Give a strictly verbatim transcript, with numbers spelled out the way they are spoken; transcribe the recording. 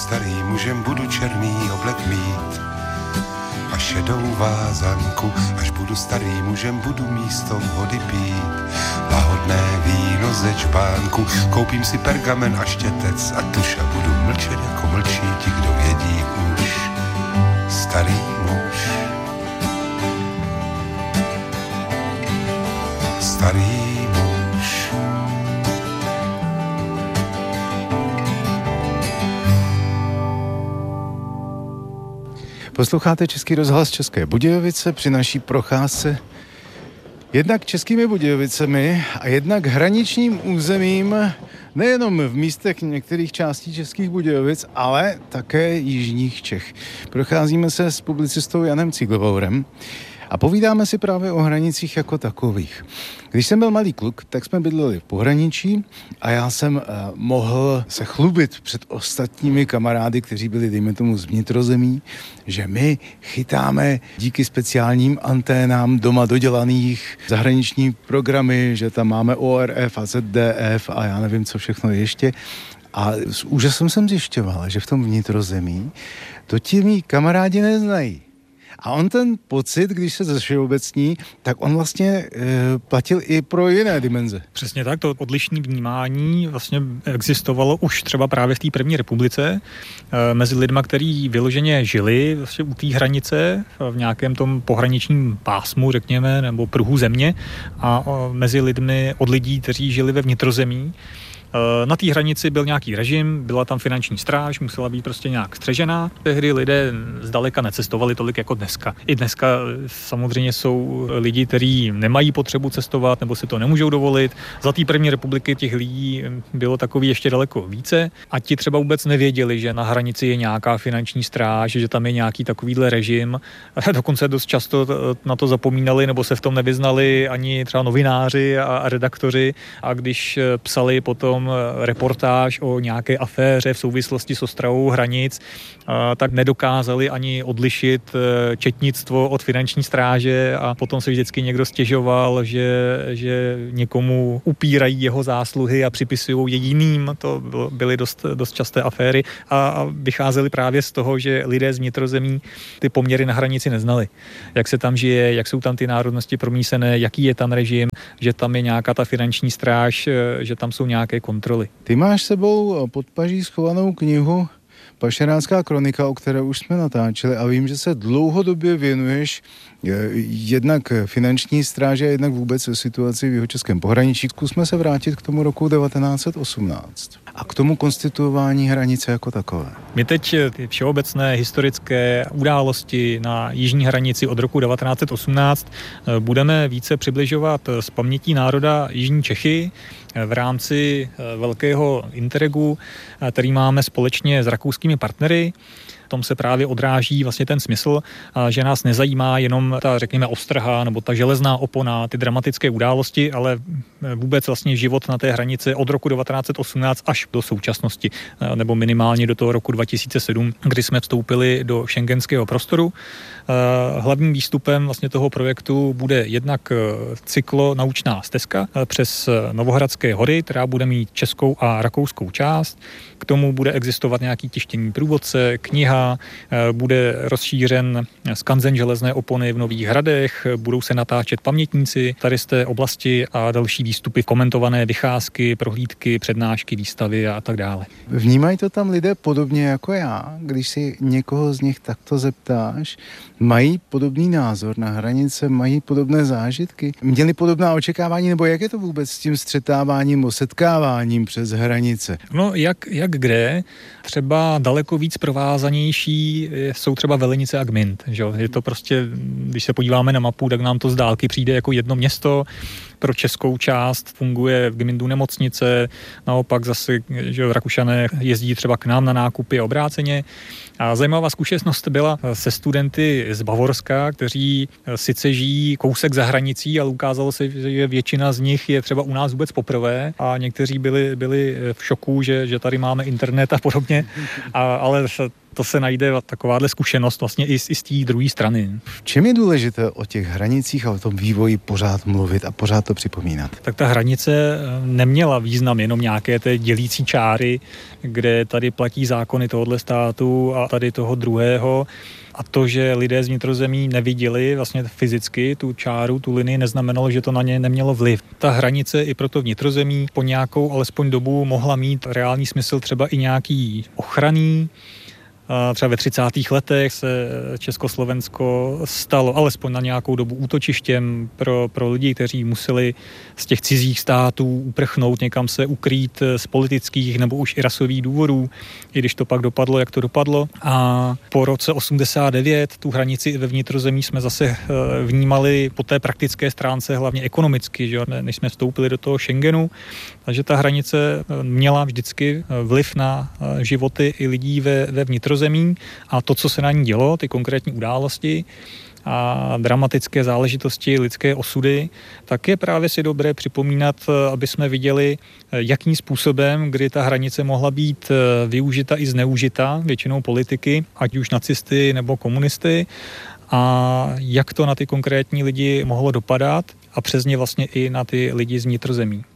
starý mužem, budu černý oblek mít a šedou vázanku. Až budu starý mužem, budu místo vody pít lahodné víno ze čbánku. Koupím si pergamen a štětec a tuš a budu mlčet jako mlčí ti, kdo vědí už. Starý muž, starý muž. Posloucháte Český rozhlas České Budějovice při naší procházce jednak Českými Budějovicemi a jednak hraničním územím nejenom v místech některých částí Českých Budějovic, ale také jižních Čech. Procházíme se s publicistou Janem Ciglovaurem a povídáme si právě o hranicích jako takových. Když jsem byl malý kluk, tak jsme bydleli v pohraničí a já jsem uh, mohl se chlubit před ostatními kamarády, kteří byli, dejme tomu, z vnitrozemí, že my chytáme díky speciálním anténám doma dodělaných zahraniční programy, že tam máme O R F a Z D F a já nevím, co všechno ještě. A s úžasem jsem zjišťoval, že v tom vnitrozemí to ti mý kamarádi neznají. A on ten pocit, když se zešeobecní, tak on vlastně e, platil i pro jiné dimenze. Přesně tak, to odlišné vnímání vlastně existovalo už třeba právě v té první republice e, mezi lidma, kteří vyloženě žili vlastně u té hranice v nějakém tom pohraničním pásmu, řekněme, nebo pruhu země a o, mezi lidmi od lidí, kteří žili ve vnitrozemí. Na té hranici byl nějaký režim, byla tam finanční stráž, musela být prostě nějak střežená. Tehdy lidé zdaleka necestovali tolik jako dneska. I dneska samozřejmě jsou lidi, kteří nemají potřebu cestovat nebo si to nemůžou dovolit. Za té první republiky těch lidí bylo takový ještě daleko více a ti třeba vůbec nevěděli, že na hranici je nějaká finanční stráž, že tam je nějaký takovýhle režim. Dokonce dost často na to zapomínali nebo se v tom nevyznali ani třeba novináři a redaktoři a když psali potom reportáž o nějaké aféře v souvislosti s ostrahou hranic, tak nedokázali ani odlišit četnictvo od finanční stráže a potom se vždycky někdo stěžoval, že, že někomu upírají jeho zásluhy a připisují je jiným. To byly dost, dost časté aféry a vycházeli právě z toho, že lidé z vnitrozemí ty poměry na hranici neznali. Jak se tam žije, jak jsou tam ty národnosti promísené, jaký je tam režim, že tam je nějaká ta finanční stráž, že tam jsou nějaké kontroly. Ty máš sebou pod paží schovanou knihu Pašerácká kronika, o které už jsme natáčeli a vím, že se dlouhodobě věnuješ jednak finanční stráže a jednak vůbec situaci v jihočeském pohraničí. Zkusme se vrátit k tomu roku devatenáct set osmnáct a k tomu konstituování hranice jako takové. My teď ty všeobecné historické události na jižní hranici od roku devatenáct set osmnáct budeme více přibližovat z pamětí národa Jižní Čechy v rámci velkého interregu, který máme společně s rakouskými partnery. V tom se právě odráží vlastně ten smysl, že nás nezajímá jenom ta, řekněme, ostraha nebo ta železná opona, ty dramatické události, ale vůbec vlastně život na té hranici od roku devatenáct set osmnáct až do současnosti, nebo minimálně do toho roku dva tisíce sedm, kdy jsme vstoupili do schengenského prostoru. Hlavním výstupem vlastně toho projektu bude jednak cyklo-naučná stezka přes Novohradské hory, která bude mít českou a rakouskou část. K tomu bude existovat nějaký tištěný průvodce, kniha, bude rozšířen skanzen železné opony v Nových Hradech, budou se natáčet pamětníci tady z té oblasti a další výstupy, komentované vycházky, prohlídky, přednášky, výstavy a tak dále. Vnímají to tam lidé podobně jako já, když si někoho z nich takto zeptáš? Mají podobný názor na hranice, mají podobné zážitky? Měli podobná očekávání, nebo jak je to vůbec s tím střetáváním, setkáváním přes hranice? No, jak, jak kde? Třeba daleko víc provázanější jsou třeba Velenice a Gmünd. Že? Je to prostě, když se podíváme na mapu, tak nám to z dálky přijde jako jedno město. Pro českou část funguje v Gmündu nemocnice, naopak zase, že Rakušané jezdí třeba k nám na nákupy obráceně. A zajímavá zkušenost byla se studenty z Bavorska, kteří sice žijí kousek za hranicí, ale ukázalo se, že většina z nich je třeba u nás vůbec poprvé a někteří byli, byli v šoku, že, že tady máme internet a podobně, a, ale to se najde takováhle zkušenost vlastně i z, i z té druhé strany. V čem je důležité o těch hranicích a o tom vývoji pořád mluvit a pořád to připomínat? Tak ta hranice neměla význam jenom nějaké té dělící čáry, kde tady platí zákony tohohle státu a tady toho druhého. A to, že lidé z vnitrozemí neviděli vlastně fyzicky tu čáru, tu linii, neznamenalo, že to na ně nemělo vliv. Ta hranice i pro to vnitrozemí po nějakou alespoň dobu mohla mít reálný smysl, třeba i nějaký ochranný. Třeba ve třicátých letech se Československo stalo alespoň na nějakou dobu útočištěm pro, pro lidi, kteří museli z těch cizích států uprchnout, někam se ukrýt z politických nebo už i rasových důvodů, i když to pak dopadlo, jak to dopadlo. A po roce osmdesát devět tu hranici ve vnitrozemí jsme zase vnímali po té praktické stránce, hlavně ekonomicky, že? Než jsme vstoupili do toho Schengenu. Takže ta hranice měla vždycky vliv na životy i lidí ve, ve vnitrozemí a to, co se na ní dělo, ty konkrétní události a dramatické záležitosti, lidské osudy, tak je právě si dobré připomínat, aby jsme viděli, jakým způsobem, kdy ta hranice mohla být využita i zneužita většinou politiky, ať už nacisty nebo komunisty, a jak to na ty konkrétní lidi mohlo dopadat a přesně vlastně i na ty lidi z vnitrozemí.